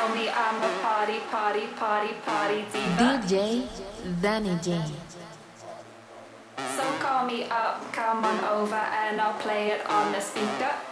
tell me I'm a party diva. DJ Danny J. So call me up, come on over and I'll play it on the speaker.